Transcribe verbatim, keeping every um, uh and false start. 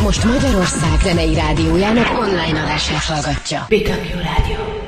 most Magyarország zenei rádiójának online adását hallgatja. bé dupla vé Rádió.